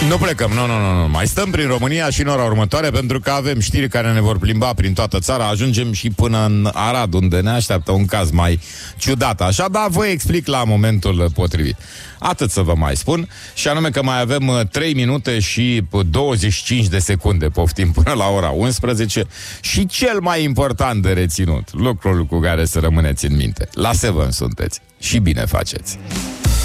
Nu plecăm, nu. Mai stăm prin România și în ora următoare, pentru că avem știri care ne vor plimba prin toată țara. Ajungem și până în Arad, unde ne așteaptă un caz mai ciudat, așa, dar vă explic la momentul potrivit. Atât să vă mai spun, și anume că mai avem 3 minute și 25 de secunde, poftim, până la ora 11. Și cel mai important de reținut, lucrul cu care să rămâneți în minte: la Seven sunteți și bine faceți.